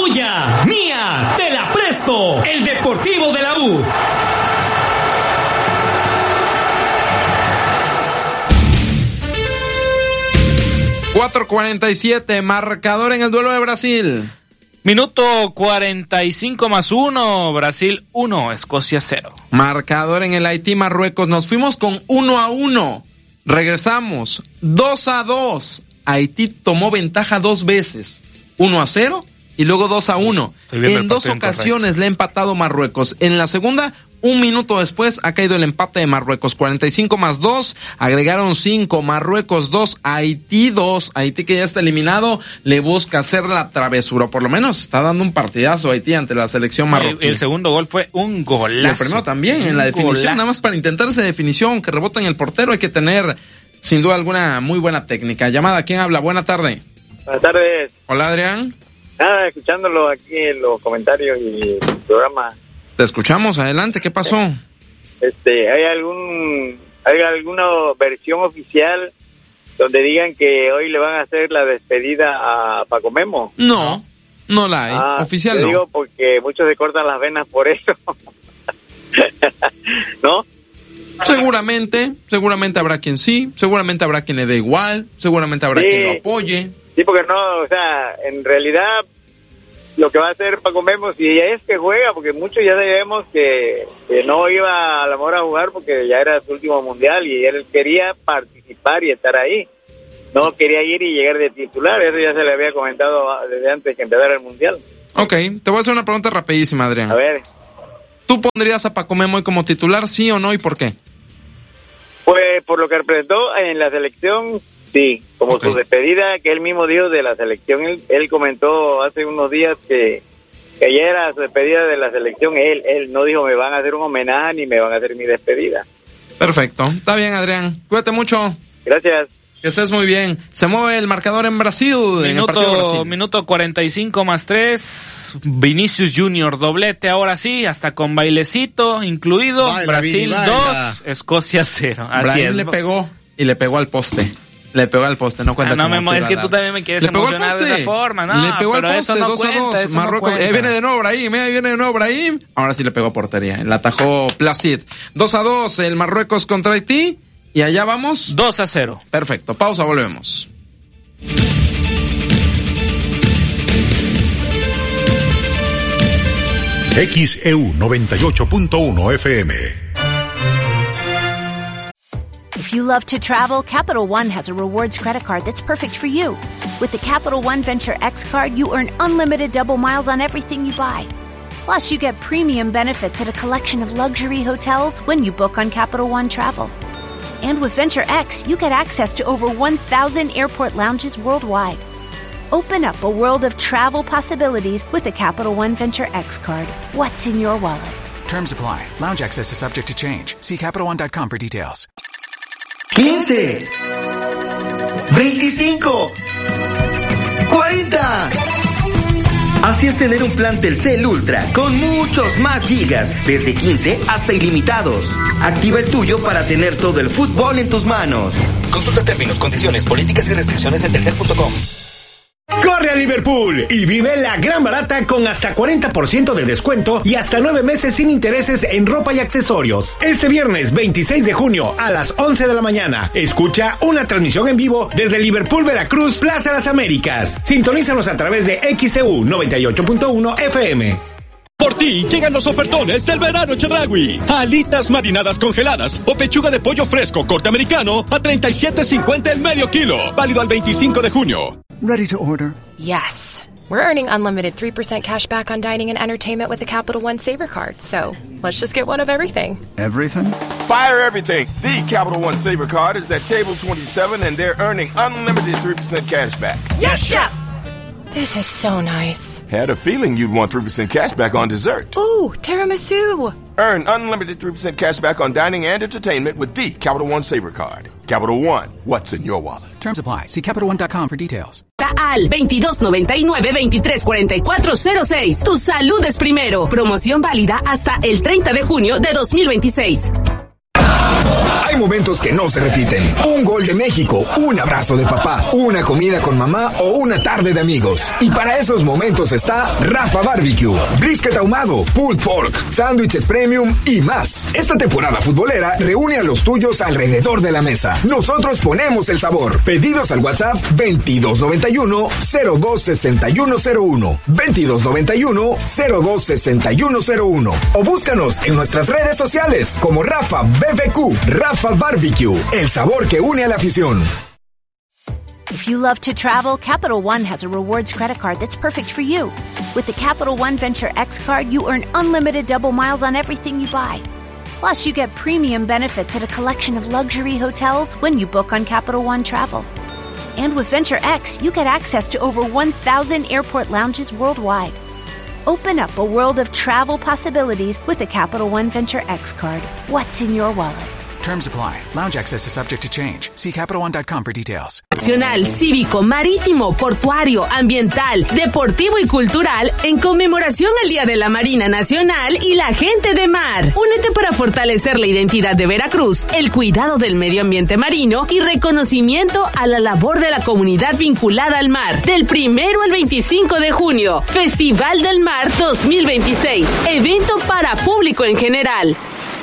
tuya, mía, te la presto. El Deportivo de la U. $4:47, marcador en el duelo de Brasil. Minuto 45+1, Brasil 1, Escocia 0. Marcador en el Haití-Marruecos, nos fuimos con 1-1. Regresamos 2-2. Haití tomó ventaja 2 veces, 1-0 y luego 2-1. En 2 ocasiones le ha empatado Marruecos. En la segunda, 1 minuto después, ha caído el empate de Marruecos. 45+2, agregaron 5, Marruecos 2, Haití 2. Haití, que ya está eliminado, le busca hacer la travesura. Por lo menos está dando un partidazo Haití ante la selección marroquí. El segundo gol fue un golazo. Y el primero también, en la definición. Golazo. Nada más para intentar esa definición, que rebota en el portero, hay que tener, sin duda alguna, muy buena técnica. Llamada, ¿quién habla? Buena tarde. Buenas tardes. Hola, Adrián. Nada, escuchándolo aquí en los comentarios y el programa. Te escuchamos, adelante, ¿qué pasó? ¿Hay alguna versión oficial donde digan que hoy le van a hacer la despedida a Paco Memo? No la hay, oficial no. Digo porque muchos se cortan las venas por eso. ¿No? Seguramente habrá quien sí, seguramente habrá quien le dé igual, seguramente habrá quien lo apoye. Sí, porque no, o sea, en realidad lo que va a hacer Paco Memo, si ya es que juega, porque muchos ya sabemos que no iba a la mejor a jugar porque ya era su último mundial y él quería participar y estar ahí. No quería ir y llegar de titular, eso ya se le había comentado desde antes que empezara el mundial. Ok, te voy a hacer una pregunta rapidísima, Adrián. A ver. ¿Tú pondrías a Paco Memo como titular, sí o no, y por qué? Pues por lo que representó en la selección, sí, como su despedida que él mismo dio de la selección. Él comentó hace unos días que ayer era su despedida de la selección. Él no dijo me van a hacer un homenaje ni me van a hacer mi despedida. Perfecto, está bien, Adrián, cuídate mucho. Gracias. Que estés muy bien. Se mueve el marcador en Brasil. En el partido de Brasil. Minuto 45+3, Vinicius Junior, doblete, ahora sí, hasta con bailecito incluido. Baila, Brasil 2, Escocia 0. Así es. Le pegó al poste. No cuenta. No, es que tú también me quieres emocionar de esa forma, ¿no? Le pegó al poste, 2-2. Marruecos. Viene de nuevo Brahim. Ahora sí le pegó a portería. La atajó Placid. 2-2, el Marruecos contra Haití. Y allá vamos. 2-0. Perfecto. Pausa, volvemos. XEU 98.1 FM. If you love to travel, Capital One has a rewards credit card that's perfect for you. With the Capital One Venture X card, you earn unlimited double miles on everything you buy. Plus, you get premium benefits at a collection of luxury hotels when you book on Capital One Travel. And with Venture X, you get access to over 1,000 airport lounges worldwide. Open up a world of travel possibilities with the Capital One Venture X card. What's in your wallet? Terms apply. Lounge access is subject to change. See CapitalOne.com for details. 15, 25, 40. Así es tener un plan Telcel Ultra con muchos más gigas, desde 15 hasta ilimitados. Activa el tuyo para tener todo el fútbol en tus manos. Consulta términos, condiciones, políticas y restricciones en telcel.com. Corre a Liverpool y vive la gran barata con hasta 40% de descuento y hasta 9 meses sin intereses en ropa y accesorios. Este viernes 26 de junio a las 11 de la mañana, escucha una transmisión en vivo desde Liverpool, Veracruz, Plaza Las Américas. Sintonízanos a través de XEU 98.1 FM. Por ti llegan los ofertones del verano Chedraui. Alitas marinadas congeladas o pechuga de pollo fresco corte americano a $37.50 el medio kilo. Válido al 25 de junio. Ready to order? Yes. We're earning unlimited 3% cash back on dining and entertainment with the Capital One Saver Card. So let's just get one of everything. Everything? Fire everything. The Capital One Saver Card is at table 27 and they're earning unlimited 3% cash back. Yes, Chef! This is so nice. Had a feeling you'd want 3% cash back on dessert. Ooh, tiramisu. Earn unlimited 3% cash back on dining and entertainment with the Capital One Saver Card. Capital One, what's in your wallet? Terms apply. See CapitalOne.com for details. Al 2299-234406. Tu salud es primero. Promoción válida hasta el 30 de junio de 2026. Hay momentos que no se repiten. Un gol de México, un abrazo de papá, una comida con mamá o una tarde de amigos. Y para esos momentos está Rafa Barbecue. Brisket ahumado, pulled pork, sándwiches premium y más. Esta temporada futbolera reúne a los tuyos alrededor de la mesa. Nosotros ponemos el sabor. Pedidos al WhatsApp 2291-026101. 2291-026101. O búscanos en nuestras redes sociales como Rafa BBQ, Rafa Barbecue, el sabor que une a la afición. If you love to travel, Capital One has a rewards credit card that's perfect for you. With the Capital One Venture X card, you earn unlimited double miles on everything you buy. Plus, you get premium benefits at a collection of luxury hotels when you book on Capital One Travel. And with Venture X, you get access to over 1,000 airport lounges worldwide. Open up a world of travel possibilities with the Capital One Venture X card. What's in your wallet? Terms apply. Lounge access is subject to change. See CapitalOne.com for details. Nacional, cívico, marítimo, portuario, ambiental, deportivo y cultural en conmemoración al Día de la Marina Nacional y la gente de mar. Únete para fortalecer la identidad de Veracruz, el cuidado del medio ambiente marino y reconocimiento a la labor de la comunidad vinculada al mar. Del 1 al 25 de junio, Festival del Mar 2026. Evento para público en general.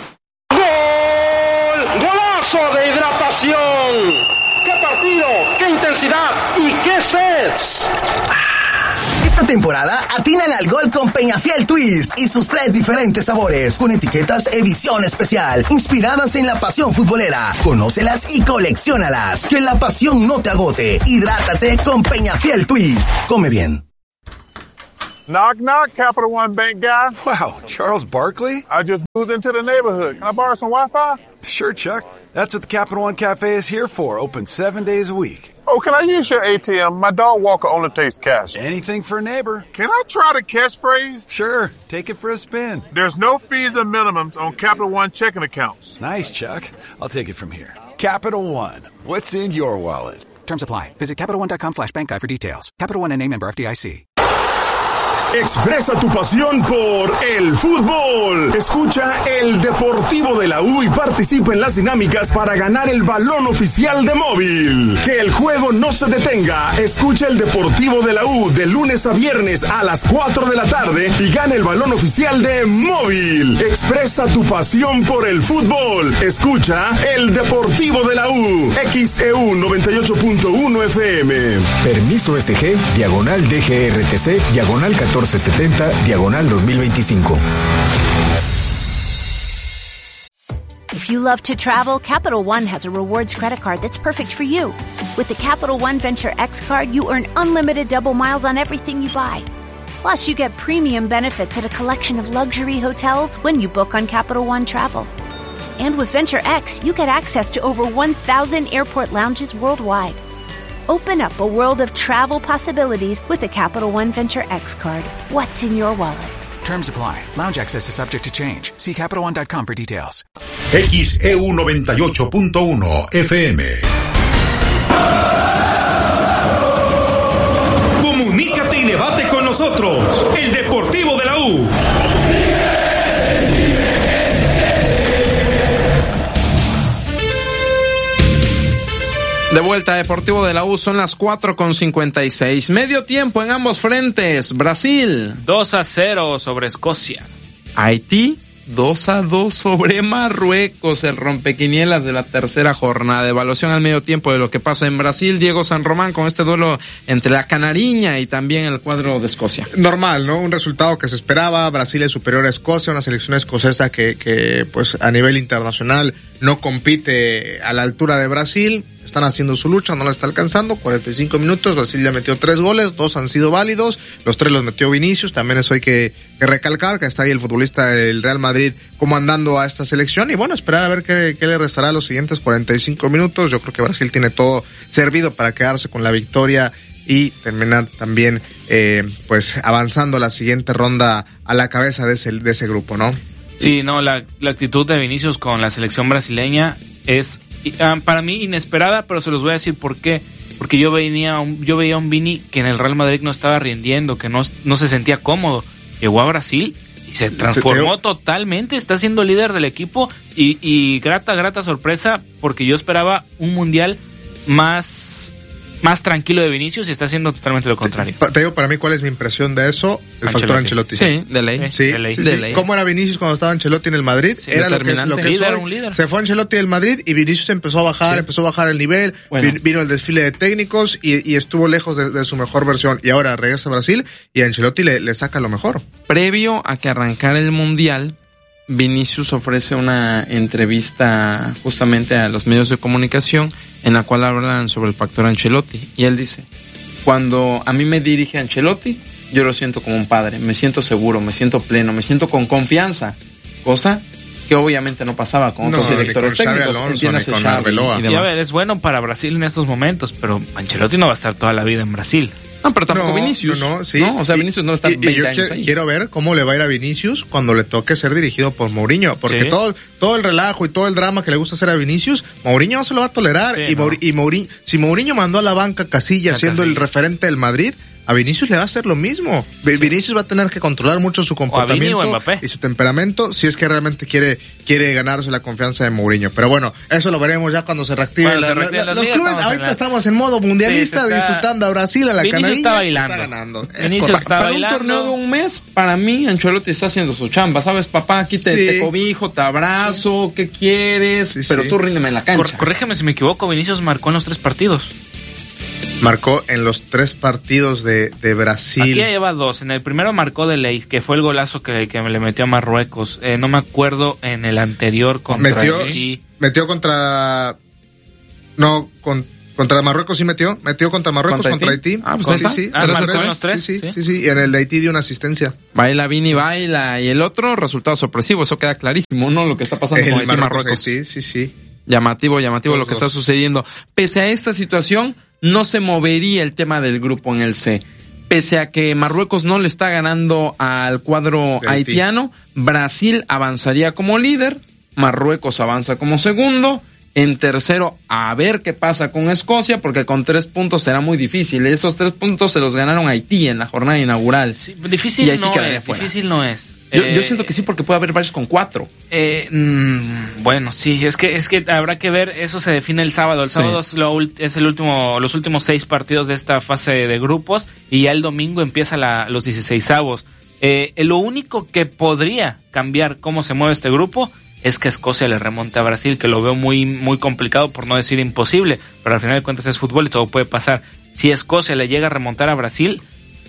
¡Golazo de hidratación! ¡Qué partido! ¡Qué intensidad! ¡Y qué sets! Esta temporada atinan al gol con Peñafiel Twist y sus 3 diferentes sabores, con etiquetas edición especial, inspiradas en la pasión futbolera. Conócelas y colecciónalas. Que la pasión no te agote. Hidrátate con Peñafiel Twist. Come bien. Knock, knock, Capital One Bank guy. Wow, Charles Barkley? I just moved into the neighborhood. Can I borrow some Wi-Fi? Sure, Chuck. That's what the Capital One Cafe is here for, open 7 days a week. Oh, can I use your ATM? My dog Walker only takes cash. Anything for a neighbor. Can I try the catchphrase? Sure, take it for a spin. There's no fees and minimums on Capital One checking accounts. Nice, Chuck. I'll take it from here. Capital One. What's in your wallet? Terms apply. Visit CapitalOne.com/bankguide for details. Capital One, N.A. member FDIC. Expresa tu pasión por el fútbol. Escucha el Deportivo de la U y participa en las dinámicas para ganar el balón oficial de Móvil. Que el juego no se detenga. Escucha el Deportivo de la U de lunes a viernes a las 4 de la tarde y gana el balón oficial de Móvil. Expresa tu pasión por el fútbol. Escucha el Deportivo de la U. XEU 98.1 FM. Permiso SG, diagonal DGRTC, diagonal 1470, diagonal 2025. If you love to travel, Capital One has a rewards credit card that's perfect for you. With the Capital One Venture X card, you earn unlimited double miles on everything you buy. Plus, you get premium benefits at a collection of luxury hotels when you book on Capital One Travel. And with Venture X, you get access to over 1,000 airport lounges worldwide. Open up a world of travel possibilities with the Capital One Venture X card. What's in your wallet? Terms apply. Lounge access is subject to change. See CapitalOne.com for details. XEU 98.1 FM. Comunícate y debate con nosotros. El Deportivo de la U. De vuelta a Deportivo de la U, son las 4:56. Medio tiempo en ambos frentes. Brasil 2-0 sobre Escocia. Haití 2-2 sobre Marruecos. El rompequinielas de la tercera jornada. Evaluación al medio tiempo de lo que pasa en Brasil. Diego San Román con este duelo entre la Canariña y también el cuadro de Escocia. Normal, ¿no? Un resultado que se esperaba. Brasil es superior a Escocia, una selección escocesa que pues a nivel internacional no compite a la altura de Brasil. Están haciendo su lucha, no la está alcanzando. 45 minutos, Brasil ya metió 3 goles, 2 han sido válidos, los 3 los metió Vinicius. También eso hay que recalcar, que está ahí el futbolista del Real Madrid comandando a esta selección. Y bueno, esperar a ver qué le restará a los siguientes 45 minutos. Yo creo que Brasil tiene todo servido para quedarse con la victoria y terminar también pues avanzando a la siguiente ronda a la cabeza de ese grupo, ¿no? Sí, no, la actitud de Vinicius con la selección brasileña es para mí inesperada, pero se los voy a decir por qué. Porque yo veía un Vini que en el Real Madrid no estaba rindiendo, que no se sentía cómodo. Llegó a Brasil Y se transformó totalmente, está siendo líder del equipo y grata sorpresa, porque yo esperaba un mundial más tranquilo de Vinicius y está haciendo totalmente lo contrario. Te digo para mí cuál es mi impresión de eso, el factor Ancelotti. Sí, de ley. Sí. ¿Cómo era Vinicius cuando estaba Ancelotti en el Madrid? Sí, era lo que es hoy. Un líder. Se fue Ancelotti del Madrid y Vinicius empezó a bajar el nivel, vino el desfile de técnicos y estuvo lejos de su mejor versión, y ahora regresa a Brasil y Ancelotti le saca lo mejor. Previo a que arrancara el Mundial, Vinicius ofrece una entrevista justamente a los medios de comunicación en la cual hablan sobre el factor Ancelotti, y él dice: cuando a mí me dirige Ancelotti, yo lo siento como un padre, me siento seguro, me siento pleno, me siento con confianza, cosa que obviamente no pasaba con otros directores técnicos, Alonso, con Arbeloa. Y a ver, es bueno para Brasil en estos momentos, pero Ancelotti no va a estar toda la vida en Brasil. No, pero tampoco Vinicius. Sí. ¿no? O sea, Vinicius no está 20 años ahí. Quiero ver cómo le va a ir a Vinicius cuando le toque ser dirigido por Mourinho, porque todo el relajo y todo el drama que le gusta hacer a Vinicius, Mourinho no se lo va a tolerar. Si Mourinho mandó a la banca a Casillas siendo el referente del Madrid, a Vinicius le va a hacer lo mismo. Vinicius va a tener que controlar mucho su comportamiento y su temperamento si es que realmente quiere ganarse la confianza de Mourinho. Pero bueno, eso lo veremos ya cuando se reactiven los clubes. Ahorita estamos en modo mundialista, disfrutando a Brasil, a la canariña. Está bailando. Está ganando. Para un torneo de un mes, para mí, Ancelotti está haciendo su chamba. ¿Sabes, papá? Aquí te cobijo, te abrazo, ¿qué quieres? Pero tú ríndeme en la cancha. Corrígeme si me equivoco, Vinicius marcó en los 3 partidos. Marcó en los 3 partidos de Brasil. Aquí ya lleva 2. En el primero marcó de ley, que fue el golazo que le metió a Marruecos. No me acuerdo en el anterior contra Haití. Metió contra... No, contra Marruecos sí metió. Metió contra Marruecos, contra Haití. Pues sí. Marcó en los 3. Sí. Y en el de Haití dio una asistencia. Baila, Vini, baila. Y el otro, resultado sorpresivo. Eso queda clarísimo, ¿no? Lo que está pasando con Haití y Marruecos. Sí. Llamativo lo que está sucediendo. Pese a esta situación, no se movería el tema del grupo en el C. Pese a que Marruecos no le está ganando al cuadro haitiano, Brasil avanzaría como líder, Marruecos avanza como segundo, en tercero a ver qué pasa con Escocia, porque con 3 puntos será muy difícil. Esos 3 puntos se los ganaron a Haití en la jornada inaugural. Sí, difícil no es. Yo siento que sí, porque puede haber varios con 4. Bueno, sí, es que habrá que ver, eso se define el sábado. El sábado es los últimos 6 partidos de esta fase de grupos, y ya el domingo empieza los 16avos. Lo único que podría cambiar cómo se mueve este grupo es que Escocia le remonte a Brasil, que lo veo muy, muy complicado, por no decir imposible, pero al final de cuentas es fútbol y todo puede pasar. Si Escocia le llega a remontar a Brasil,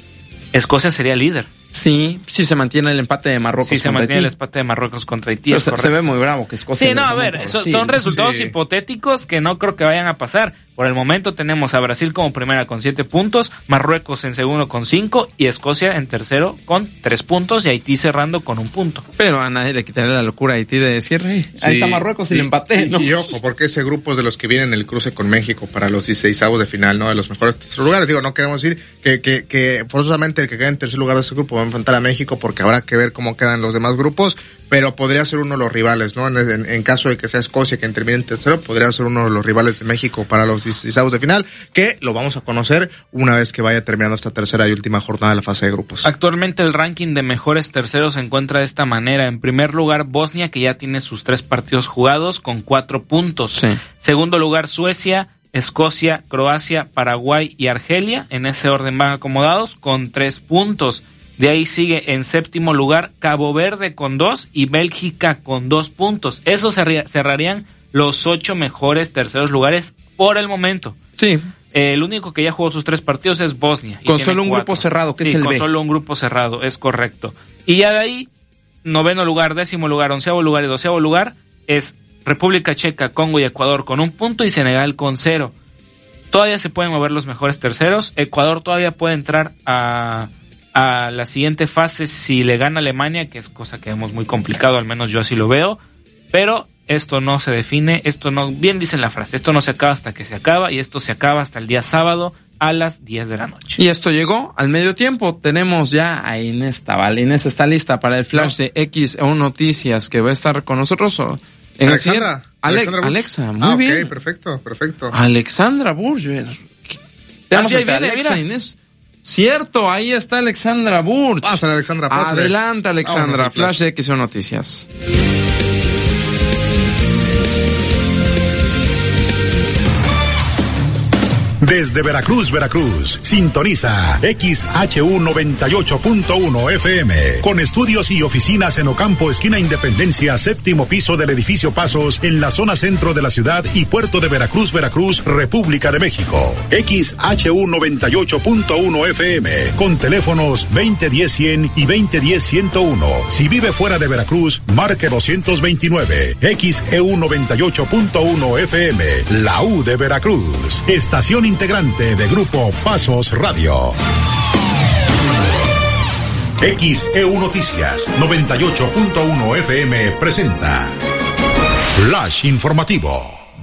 Escocia sería líder. Sí, se mantiene el empate de Marruecos contra Haití. Sí, se mantiene el empate de Marruecos contra Haití. Pero se ve muy bravo que Escocia... Sí, no, a ver, son resultados hipotéticos que no creo que vayan a pasar. Por el momento tenemos a Brasil como primera con 7 puntos, Marruecos en segundo con 5 y Escocia en tercero con 3 puntos y Haití cerrando con 1 punto. Pero a nadie le quitaré la locura a Haití de decir, ahí está Marruecos y le empaté, ¿no? Y ojo, porque ese grupo es de los que vienen el cruce con México para los 16avos de final, ¿no? De los mejores 3 lugares. Digo, no queremos decir que forzosamente el que quede en tercer lugar de ese grupo va a enfrentar a México, porque habrá que ver cómo quedan los demás grupos, pero podría ser uno de los rivales, ¿no? En caso de que sea Escocia quien termine en tercero, podría ser uno de los rivales de México para los 16avos de final, que lo vamos a conocer una vez que vaya terminando esta tercera y última jornada de la fase de grupos. Actualmente el ranking de mejores terceros se encuentra de esta manera. En primer lugar, Bosnia, que ya tiene sus 3 partidos jugados con 4 puntos. Sí. Segundo lugar, Suecia, Escocia, Croacia, Paraguay y Argelia. En ese orden van acomodados con 3 puntos. De ahí sigue en séptimo lugar Cabo Verde con 2 y Bélgica con 2 puntos. Esos cerrarían los 8 mejores terceros lugares por el momento. Sí. El único que ya jugó sus 3 partidos es Bosnia. Con solo un grupo cerrado, que es el B. con solo un grupo cerrado, es correcto. Y ya de ahí, noveno lugar, 10º lugar, 11º lugar y 12º lugar es República Checa, Congo y Ecuador con 1 punto y Senegal con 0. Todavía se pueden mover los mejores terceros. Ecuador todavía puede entrar a la siguiente fase si le gana Alemania, que es cosa que vemos muy complicado, al menos yo así lo veo, pero esto no se define, esto no, bien dicen la frase, esto no se acaba hasta que se acaba, y esto se acaba hasta el día sábado a las 10 de la noche. Y esto llegó al medio tiempo. Tenemos ya a Inés Tabal. Inés está lista para el flash de XEU Noticias, que va a estar con nosotros en Alexandra. Alexa, muy bien. Ok, perfecto. Alexandra Burger. Tenemos Alexa, Inés. Cierto, ahí está Alexandra Burch. Pásale, Alexandra, pásale. Adelante, Alexandra. Flash de XEU Noticias. Desde Veracruz, Veracruz, sintoniza XHU 98.1 FM, con estudios y oficinas en Ocampo, esquina Independencia, séptimo piso del edificio Pasos, en la zona centro de la ciudad y puerto de Veracruz, Veracruz, República de México. XHU 98.1 FM, con teléfonos 2010-100 y 2010-101. Si vive fuera de Veracruz, marque 229. XEU 98.1 FM, la U de Veracruz. Estación integrante de Grupo Pasos Radio. XEU Noticias 98.1 FM presenta Flash Informativo.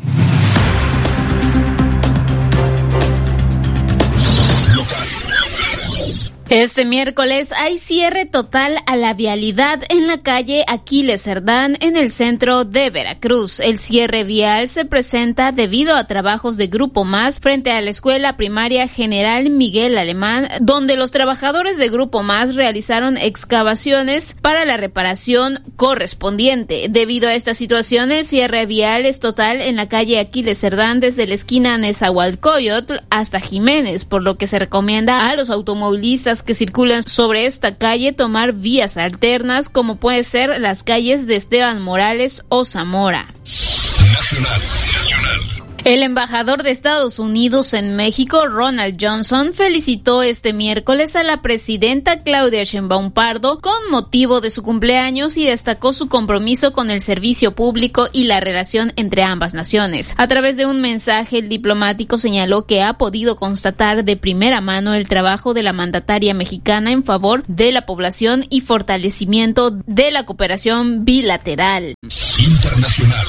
Este miércoles hay cierre total a la vialidad en la calle Aquiles Cerdán en el centro de Veracruz. El cierre vial se presenta debido a trabajos de Grupo Más frente a la Escuela Primaria General Miguel Alemán, donde los trabajadores de Grupo Más realizaron excavaciones para la reparación correspondiente. Debido a esta situación, el cierre vial es total en la calle Aquiles Cerdán desde la esquina Nezahualcóyotl hasta Jiménez, por lo que se recomienda a los automovilistas que circulan sobre esta calle tomar vías alternas, como puede ser las calles de Esteban Morales o Zamora. Nacional. El embajador de Estados Unidos en México, Ronald Johnson, felicitó este miércoles a la presidenta Claudia Sheinbaum Pardo con motivo de su cumpleaños y destacó su compromiso con el servicio público y la relación entre ambas naciones. A través de un mensaje, el diplomático señaló que ha podido constatar de primera mano el trabajo de la mandataria mexicana en favor de la población y fortalecimiento de la cooperación bilateral. Internacional.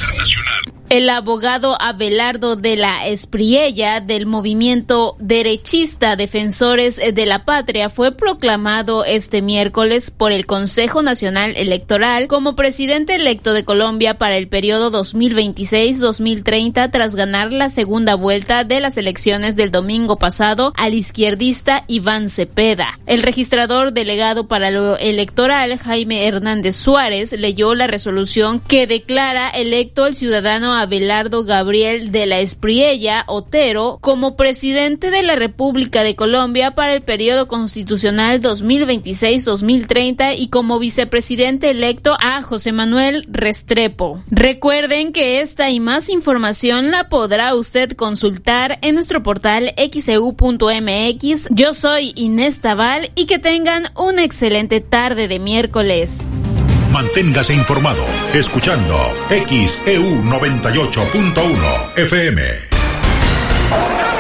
El abogado Abelardo de la Espriella del movimiento derechista Defensores de la Patria fue proclamado este miércoles por el Consejo Nacional Electoral como presidente electo de Colombia para el periodo 2026-2030 tras ganar la segunda vuelta de las elecciones del domingo pasado al izquierdista Iván Cepeda. El registrador delegado para lo electoral, Jaime Hernández Suárez, leyó la resolución que declara electo al ciudadano Abelardo Gabriel de la Espriella Otero como presidente de la República de Colombia para el periodo constitucional 2026-2030 y como vicepresidente electo a José Manuel Restrepo. Recuerden que esta y más información la podrá usted consultar en nuestro portal xeu.mx. Yo soy Inés Tabal y que tengan una excelente tarde de miércoles. Manténgase informado escuchando XEU 98.1 FM.